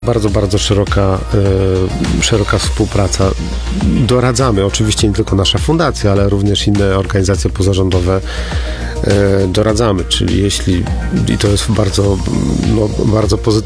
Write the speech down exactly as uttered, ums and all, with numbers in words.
Bardzo, bardzo szeroka, y, szeroka współpraca. Doradzamy, oczywiście nie tylko nasza fundacja, ale również inne organizacje pozarządowe y, doradzamy, czyli jeśli, i to jest bardzo, no, bardzo pozytywne,